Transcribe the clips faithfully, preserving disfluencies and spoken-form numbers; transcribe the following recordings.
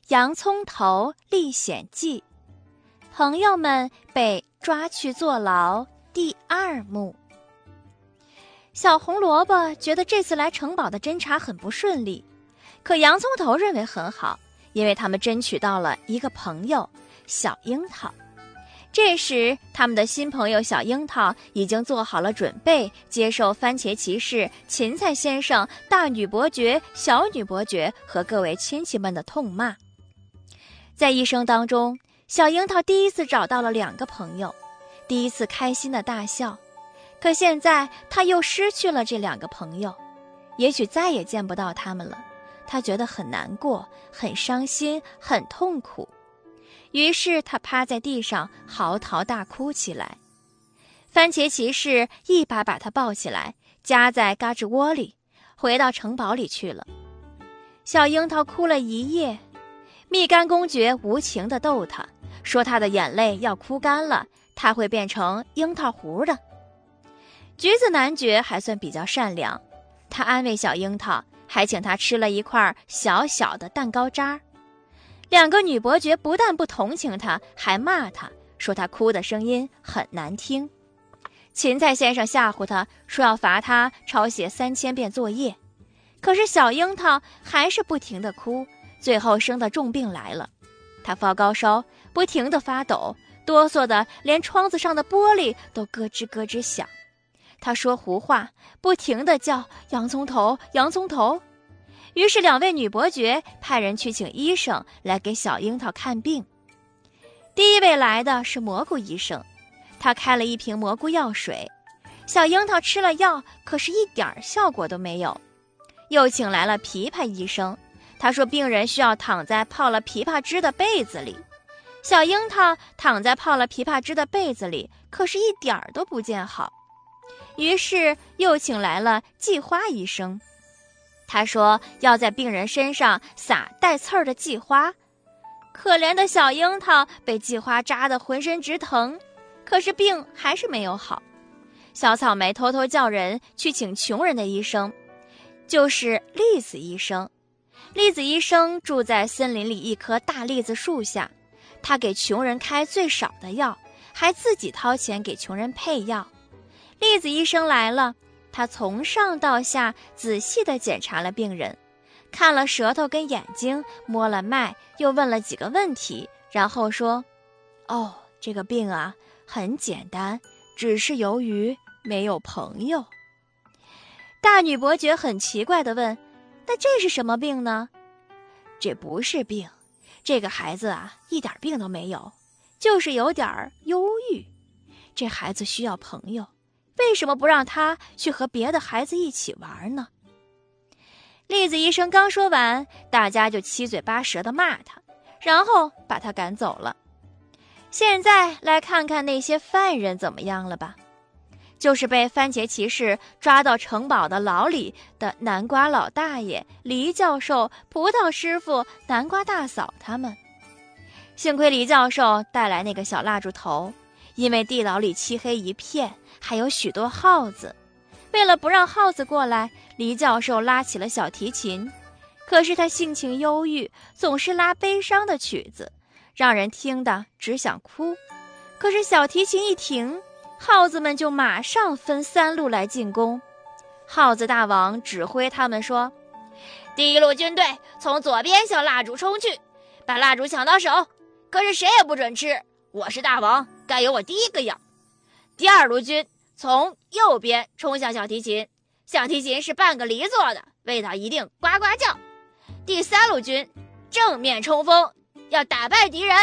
洋葱头历险记》，朋友们被抓去坐牢第二幕。小红萝卜觉得这次来城堡的侦查很不顺利，可洋葱头认为很好，因为他们争取到了一个朋友小樱桃。这时他们的新朋友小樱桃已经做好了准备，接受番茄骑士、芹菜先生、大女伯爵、小女伯爵和各位亲戚们的痛骂。在一生当中，小樱桃第一次找到了两个朋友，第一次开心的大笑。可现在他又失去了这两个朋友，也许再也见不到他们了。他觉得很难过，很伤心，很痛苦。于是他趴在地上嚎啕大哭起来。番茄骑士一把把他抱起来，夹在嘎吱窝里，回到城堡里去了。小樱桃哭了一夜，蜜柑公爵无情地逗他，说他的眼泪要哭干了，他会变成樱桃核的。橘子男爵还算比较善良，他安慰小樱桃，还请他吃了一块小小的蛋糕渣。两个女伯爵不但不同情他，还骂他，说他哭的声音很难听。芹菜先生吓唬他，说要罚他抄写三千遍作业。可是小樱桃还是不停地哭，最后生的重病来了。他发高烧，不停地发抖，哆嗦的连窗子上的玻璃都咯吱咯吱响。他说胡话，不停地叫洋葱头，洋葱头。于是两位女伯爵派人去请医生来给小樱桃看病。第一位来的是蘑菇医生，他开了一瓶蘑菇药水。小樱桃吃了药，可是一点效果都没有。又请来了枇杷医生，他说病人需要躺在泡了枇杷汁的被子里。小樱桃躺在泡了枇杷汁的被子里，可是一点都不见好。于是又请来了蓟花医生，他说要在病人身上撒带刺儿的蓟花。可怜的小樱桃被蓟花扎得浑身直疼，可是病还是没有好。小草莓偷偷叫人去请穷人的医生，就是栗子医生。栗子医生住在森林里一棵大栗子树下，他给穷人开最少的药，还自己掏钱给穷人配药。栗子医生来了，他从上到下仔细地检查了病人，看了舌头跟眼睛，摸了脉，又问了几个问题，然后说：哦，这个病啊，很简单，只是由于没有朋友。大女伯爵很奇怪地问：那这是什么病呢？这不是病，这个孩子啊，一点病都没有，就是有点忧郁。这孩子需要朋友，为什么不让他去和别的孩子一起玩呢？栗子医生刚说完，大家就七嘴八舌地骂他，然后把他赶走了。现在来看看那些犯人怎么样了吧，就是被番茄骑士抓到城堡的牢里的南瓜老大爷、黎教授、葡萄师傅、南瓜大嫂他们。幸亏黎教授带来那个小蜡烛头，因为地牢里漆黑一片，还有许多耗子。为了不让耗子过来，黎教授拉起了小提琴。可是他性情忧郁，总是拉悲伤的曲子，让人听得只想哭。可是小提琴一停，耗子们就马上分三路来进攻。耗子大王指挥他们说：第一路军队从左边向蜡烛冲去，把蜡烛抢到手，可是谁也不准吃，我是大王，该由我第一个咬。第二路军从右边冲向小提琴，小提琴是半个梨做的，味道一定呱呱叫。第三路军正面冲锋，要打败敌人。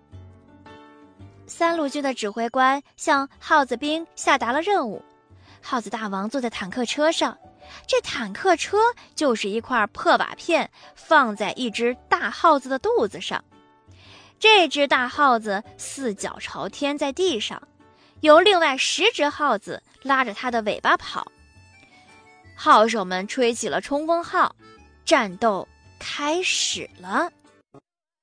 三路军的指挥官向耗子兵下达了任务。耗子大王坐在坦克车上，这坦克车就是一块破瓦片，放在一只大耗子的肚子上。这只大耗子四脚朝天在地上，由另外十只耗子拉着它的尾巴跑。号手们吹起了冲锋号，战斗开始了。